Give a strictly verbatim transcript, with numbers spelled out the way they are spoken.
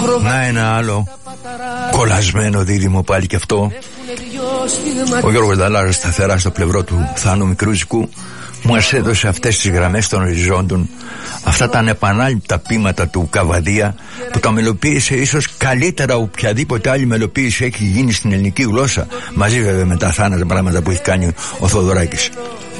Να ένα άλλο κολλασμένο δίδυμο πάλι κι αυτό. Ο Γιώργος Νταλάρας σταθερά στο πλευρό του Θάνου Μικρούζικου μας έδωσε αυτές τις γραμμές των οριζόντων, αυτά τα ανεπανάληπτα ποίηματα του Καβαδία, που τα μελοποίησε ίσως καλύτερα οποιαδήποτε άλλη μελοποίηση έχει γίνει στην ελληνική γλώσσα, μαζί βέβαια με τα θάνατα πράγματα που έχει κάνει ο Θοδωράκης.